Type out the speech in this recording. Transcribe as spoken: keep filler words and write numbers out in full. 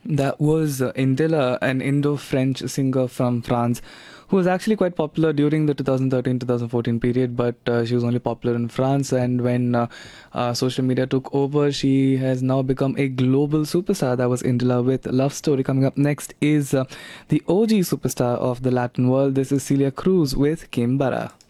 That was uh, Indila, an Indo-French singer from France, who was actually quite popular during the twenty thirteen to twenty fourteen period, but uh, she was only popular in France. And when uh, uh, social media took over, she has now become a global superstar. That was Indila with Love Story. Coming up next is uh, the O G superstar of the Latin world. This is Celia Cruz with Kimbara.